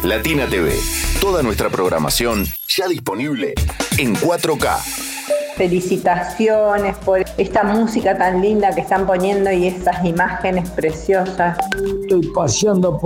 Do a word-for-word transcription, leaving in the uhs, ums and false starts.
Latina T V. Toda nuestra programación ya disponible en cuatro K. Felicitaciones por esta música tan linda que están poniendo y estas imágenes preciosas. Estoy paseando por